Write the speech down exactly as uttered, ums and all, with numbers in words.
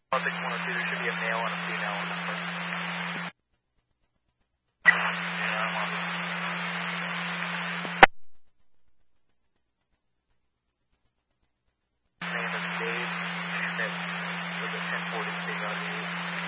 Six one oh two, there should be a male and a female on that place. Yeah, I'm on it. His name is Dave Schmidt with a ten forty Big R eight.